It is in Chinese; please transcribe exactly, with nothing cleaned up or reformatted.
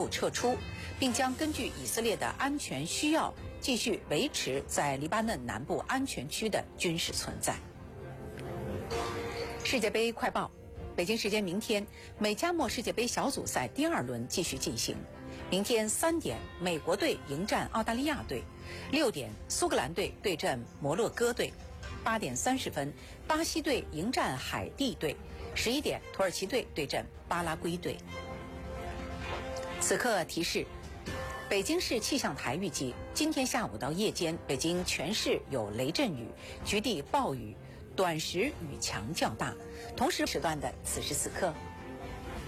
撤出，并将根据以色列的安全需要，继续维持在黎巴嫩南部安全区的军事存在。世界杯快报：北京时间明天，美加墨世界杯小组赛第二轮继续进行。明天三点，美国队迎战澳大利亚队；六点，苏格兰队对阵摩洛哥队；八点三十分，巴西队迎战海地队；十一点，土耳其队对阵巴拉圭队。此刻提示：北京市气象台预计，今天下午到夜间，北京全市有雷阵雨、局地暴雨，短时雨强较大。同时时段的此时此刻。